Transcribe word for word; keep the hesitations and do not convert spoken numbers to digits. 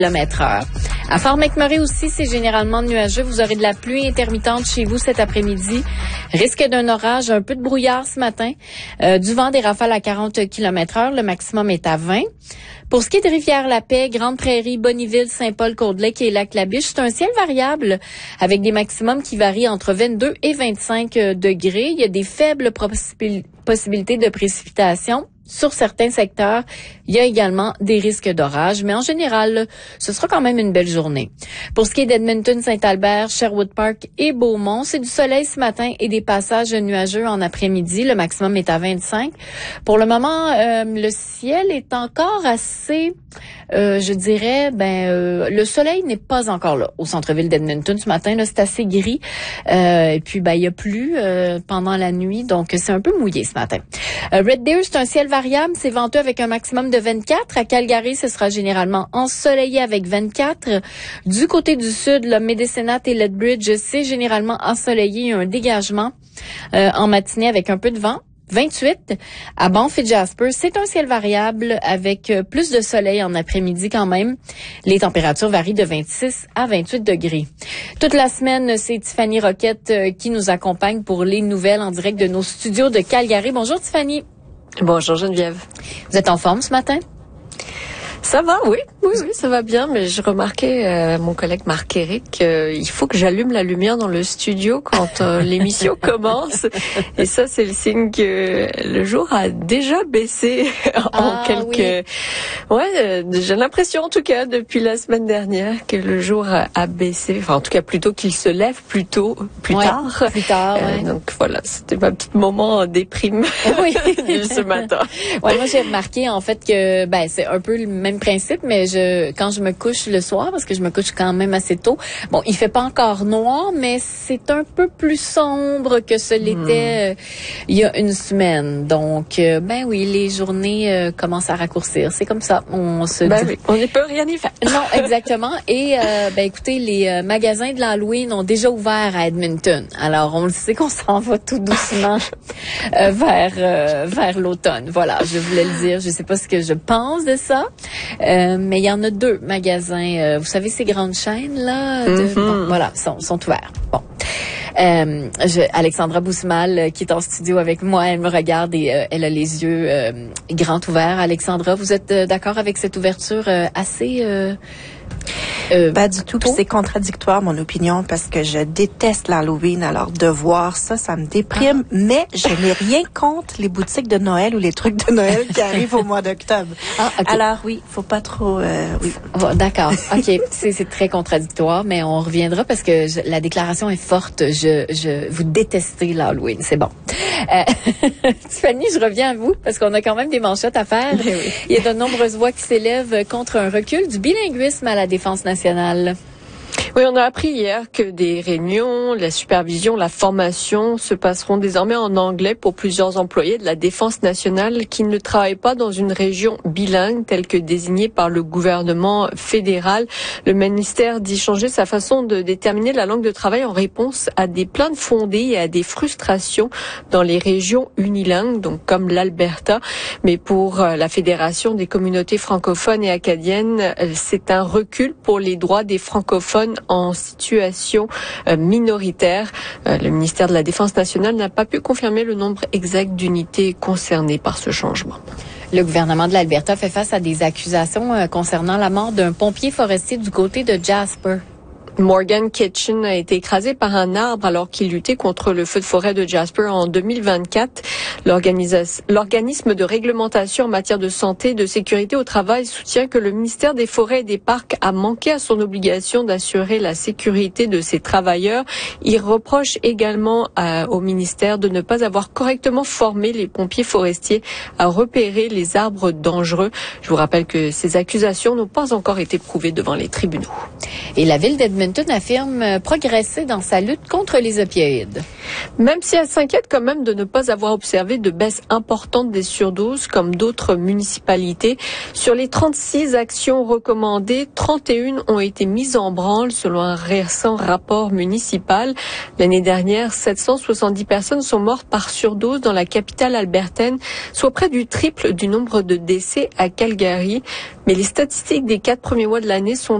kilomètres heure. À Fort McMurray aussi, c'est généralement nuageux. Vous aurez de la pluie intermittente chez vous cet après-midi. Risque d'un orage, un peu de brouillard ce matin. Euh, du vent, des rafales à quarante kilomètres heure. Le maximum est à vingt. Pour ce qui est de Rivière-la-Paix, Grande-Prairie, Bonneville, Saint-Paul, Cold-Lake et Lac-La-Biche, c'est un ciel variable avec des maximums qui varient entre vingt-deux et vingt-cinq degrés. Il y a des faibles possibil- possibilités de précipitations. Sur certains secteurs, il y a également des risques d'orage, mais en général, ce sera quand même une belle journée. Pour ce qui est d'Edmonton, Saint-Albert, Sherwood Park et Beaumont, c'est du soleil ce matin et des passages nuageux en après-midi. Le maximum est à vingt-cinq. Pour le moment, euh, le ciel est encore assez, euh, je dirais, ben euh, le soleil n'est pas encore là au centre-ville d'Edmonton ce matin. Là, c'est assez gris. Euh, et puis, ben il y a plu euh, pendant la nuit, donc c'est un peu mouillé ce matin. Euh, Red Deer, c'est un ciel variable, c'est venteux avec un maximum de vingt-quatre. À Calgary, ce sera généralement ensoleillé avec vingt-quatre. Du côté du sud, le Medicine Hat et Lethbridge, c'est généralement ensoleillé et un dégagement euh, en matinée avec un peu de vent. vingt-huit. À Banff et Jasper, c'est un ciel variable avec plus de soleil en après-midi quand même. Les températures varient de vingt-six à vingt-huit degrés. Toute la semaine, c'est Tiffany Roquette qui nous accompagne pour les nouvelles en direct de nos studios de Calgary. Bonjour Tiffany. Bonjour Geneviève. Vous êtes en forme ce matin? Ça va, oui, oui, oui, ça va bien, mais je remarquais, euh, mon collègue Marc-Éric, euh, il faut que j'allume la lumière dans le studio quand euh, l'émission commence. Et ça, c'est le signe que le jour a déjà baissé en ah, quelques... Oui. Ouais, euh, j'ai l'impression en tout cas depuis la semaine dernière que le jour a, a baissé, enfin en tout cas plutôt qu'il se lève plus tôt, plus ouais, tard. Plus tard, ouais. euh, Donc voilà, c'était ma petite moment déprime oui. ce matin. Ouais, moi j'ai remarqué en fait que ben c'est un peu le même principe, mais je quand je me couche le soir, parce que je me couche quand même assez tôt, bon, il fait pas encore noir, mais c'est un peu plus sombre que ce l'était mmh. euh, il y a une semaine. Donc, euh, ben oui, les journées euh, commencent à raccourcir. C'est comme ça. On se ben dit... oui, on ne peut rien y faire. Non, exactement. Et euh, ben écoutez, les euh, magasins de l'Halloween ont déjà ouvert à Edmonton. Alors, on le sait qu'on s'en va tout doucement euh, vers euh, vers l'automne. Voilà, je voulais le dire. Je sais pas ce que je pense de ça. Euh, mais il y en a deux magasins, euh, vous savez ces grandes chaînes là, de, mm-hmm. bon, voilà, sont, sont ouverts. Bon, euh, je, Alexandra Boussemal euh, qui est en studio avec moi, elle me regarde et euh, elle a les yeux euh, grands ouverts. Alexandra, vous êtes euh, d'accord avec cette ouverture euh, assez euh, Euh, pas du tout. Puis c'est contradictoire, mon opinion, parce que je déteste l'Halloween. Alors, de voir ça, ça me déprime. Ah. Mais je n'ai rien contre les boutiques de Noël ou les trucs de Noël qui arrivent au mois d'octobre. Ah, okay. Alors, oui, faut pas trop... Euh, oui. Oh, d'accord. OK. c'est, c'est très contradictoire, mais on reviendra parce que je, la déclaration est forte. Je, je, vous détestez l'Halloween. C'est bon. Euh, Tiffany, je reviens à vous parce qu'on a quand même des manchettes à faire. Oui. Il y a de nombreuses voix qui s'élèvent contre un recul du bilinguisme à la Défense nationale. Oui, on a appris hier que des réunions, la supervision, la formation se passeront désormais en anglais pour plusieurs employés de la Défense nationale qui ne travaillent pas dans une région bilingue telle que désignée par le gouvernement fédéral. Le ministère dit changer sa façon de déterminer la langue de travail en réponse à des plaintes fondées et à des frustrations dans les régions unilingues, donc comme l'Alberta. Mais pour la Fédération des communautés francophones et acadiennes, c'est un recul pour les droits des francophones en situation euh, minoritaire. Euh, le ministère de la Défense nationale n'a pas pu confirmer le nombre exact d'unités concernées par ce changement. Le gouvernement de l'Alberta fait face à des accusations euh, concernant la mort d'un pompier forestier du côté de Jasper. Morgan Kitchen a été écrasé par un arbre alors qu'il luttait contre le feu de forêt de Jasper en deux mille vingt-quatre. L'organisme de réglementation en matière de santé et de sécurité au travail soutient que le ministère des Forêts et des Parcs a manqué à son obligation d'assurer la sécurité de ses travailleurs. Il reproche également à, au ministère de ne pas avoir correctement formé les pompiers forestiers à repérer les arbres dangereux. Je vous rappelle que ces accusations n'ont pas encore été prouvées devant les tribunaux. Et la ville d'Edmonton Washington affirme progresser dans sa lutte contre les opioïdes. Même si elle s'inquiète quand même de ne pas avoir observé de baisse importante des surdoses comme d'autres municipalités, sur les trente-six actions recommandées, trente et une ont été mises en branle selon un récent rapport municipal. L'année dernière, sept cent soixante-dix personnes sont mortes par surdose dans la capitale albertaine, soit près du triple du nombre de décès à Calgary. Mais les statistiques des quatre premiers mois de l'année sont